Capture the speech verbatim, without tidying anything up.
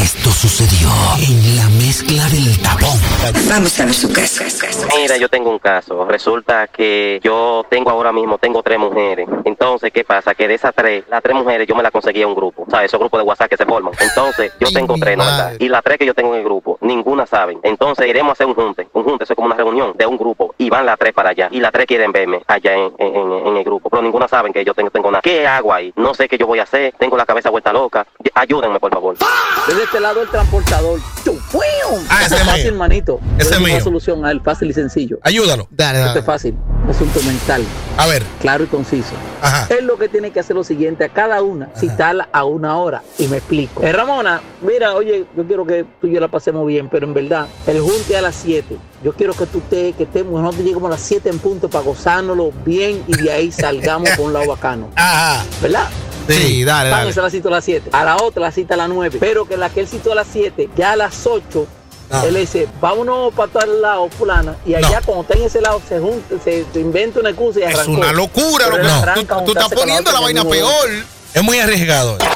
Esto sucedió en la mezcla del tapón. Vamos a ver su caso. Mira, yo tengo un caso. Resulta que yo tengo ahora mismo, tengo tres mujeres. Entonces, ¿qué pasa? Que de esas tres, las tres mujeres yo me las conseguí a un grupo. O sea, esos grupos de WhatsApp que se forman. Entonces, yo tengo tres, ¿no verdad? Y las tres que yo tengo en el grupo, ninguna saben. Entonces, queremos hacer un junte. Un junte, eso es como una reunión de un grupo. Y van las tres para allá. Y las tres quieren verme allá en, en, en, en el grupo. Pero ninguna saben que yo tengo, tengo nada. ¿Qué hago ahí? No sé qué yo voy a hacer. Tengo la cabeza vuelta loca. Ayúdenme, por favor. Desde este lado el transportador. Ah, ese es es fácil, mío. manito. Ese es una mío. solución a él, fácil y sencillo. Ayúdalo. Dale, Esto dale. es fácil. Un asunto mental. A ver. Claro y conciso. Ajá. Él lo que tiene que hacer lo siguiente, a cada una, citarla a una hora. Y me explico. Eh, Ramona, mira, oye, yo quiero que tú y yo la pasemos bien, pero en verdad, el junte a las siete. Yo quiero que tú te, que estemos, nosotros lleguemos a las siete en punto para gozárnoslo bien y de ahí salgamos por un lado bacano. Ajá. ¿Verdad? Sí, dale, Pan, dale. esa la cito a las siete. A la otra la cita a las nueve. Pero que la que él citó a las siete, ya a las ocho, Ah. él le dice, vámonos para tal lado, fulana. Y allá, No. cuando está en ese lado, se junta, se, se inventa una excusa y Es arrancó. una locura, Pero lo él que- arranca tú- tú juntarse estás con poniendo la otra vaina en el mismo peor. Es muy arriesgado.